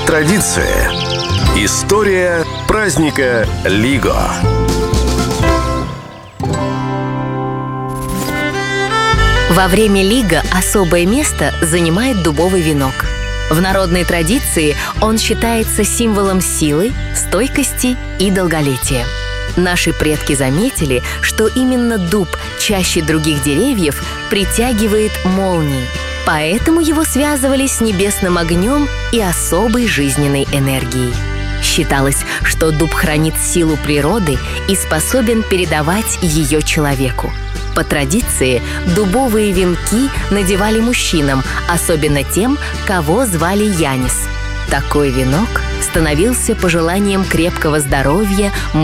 традиции. История праздника Лиго. Во время Лига особое место занимает дубовый венок. В народной традиции он считается символом силы, стойкости и долголетия. Наши предки заметили, что именно дуб чаще других деревьев притягивает молнии, поэтому его связывали с небесным огнем и особой жизненной энергией. Считалось, что дуб хранит силу природы и способен передавать ее человеку. По традиции, дубовые венки надевали мужчинам, особенно тем, кого звали Янис. Такой венок становился пожеланием крепкого здоровья,